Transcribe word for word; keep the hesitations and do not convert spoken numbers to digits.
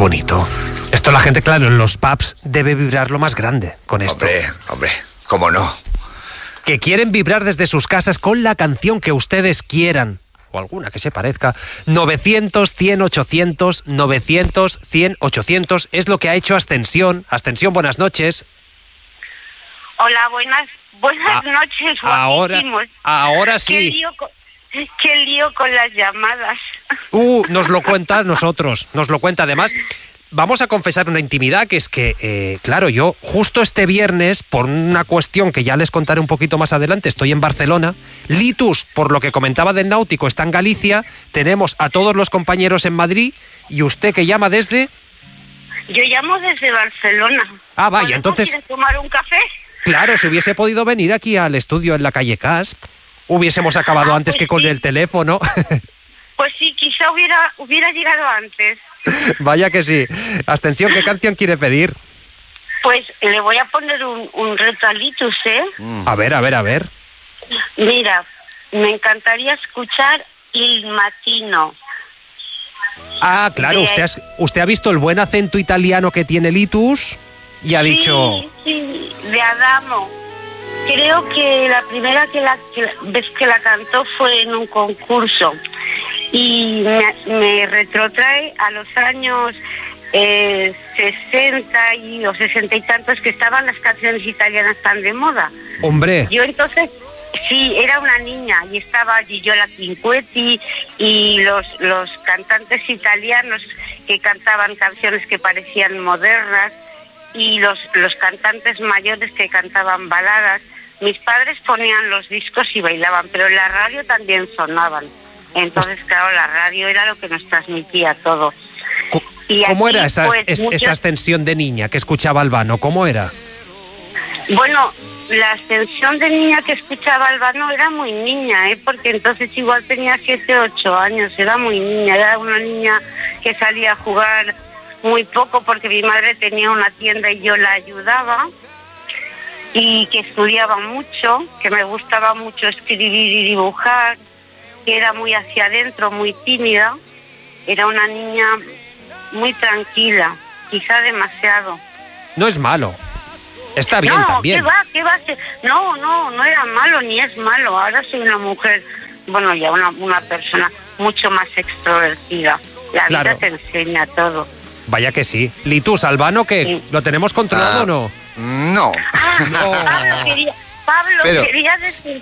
bonito. Esto la gente, claro, en los pubs debe vibrar lo más grande con esto. Hombre, hombre, ¿cómo no? Que quieren vibrar desde sus casas con la canción que ustedes quieran, o alguna que se parezca. novecientos, cien, ochocientos, novecientos, cien, ochocientos, es lo que ha hecho Ascensión. Ascensión, buenas noches. Hola, buenas, buenas A- noches, ahora, guapísimos. ahora Qué sí. lío, con, qué lío con las llamadas. Uh, nos lo cuenta a nosotros, nos lo cuenta además. Vamos a confesar una intimidad, que es que, eh, claro, yo justo este viernes, por una cuestión que ya les contaré un poquito más adelante, estoy en Barcelona. Litus, por lo que comentaba del náutico, está en Galicia. Tenemos a todos los compañeros en Madrid. Y usted que llama desde... Yo llamo desde Barcelona. Ah, vaya, ¿Podemos entonces... ir a tomar un café? Claro, si hubiese podido venir aquí al estudio en la calle Casp, hubiésemos acabado Ah, antes pues que con sí. el teléfono. Pues sí, quizá hubiera, hubiera llegado antes. Vaya que sí. Ascensión, ¿qué canción quiere pedir? Pues le voy a poner un, un reto a Litus, ¿eh? A ver, a ver, a ver. Mira, me encantaría escuchar Il Matino. Ah, claro, Bien. usted, has- usted ha visto el buen acento italiano que tiene Litus y ha dicho... Sí, sí, de Adamo. Creo que la primera que la, que la- vez que la cantó fue en un concurso y me, me retrotrae a los años eh, sesenta y, o sesenta y tantos, que estaban las canciones italianas tan de moda. Hombre, Yo entonces, sí, era una niña y estaba Gigiola Cinquetti y los, los cantantes italianos que cantaban canciones que parecían modernas y los, los cantantes mayores que cantaban baladas. Mis padres ponían los discos y bailaban, pero en la radio también sonaban. Entonces, claro, la radio era lo que nos transmitía todo. co- Y ¿cómo aquí, era esa, pues, es- muchos- esa ascensión de niña que escuchaba Albano? ¿Cómo era? Bueno, la ascensión de niña que escuchaba Albano era muy niña, ¿eh? Porque entonces igual tenía siete, ocho años, era muy niña, era una niña que salía a jugar muy poco porque mi madre tenía una tienda y yo la ayudaba, y que estudiaba mucho, que me gustaba mucho escribir y dibujar, que era muy hacia adentro, muy tímida. Era una niña muy tranquila, quizá demasiado. No es malo. Está bien no, también. ¿qué va? ¿Qué va a ser? No, no, no era malo ni es malo. Ahora soy una mujer, bueno, ya una, una persona mucho más extrovertida. La Claro. vida te enseña todo. Vaya que sí. Litus, Albano, ¿qué? Sí. ¿Lo tenemos controlado Ah. o no? No. Ah, No. Pablo, quería, Pablo Pero- quería decir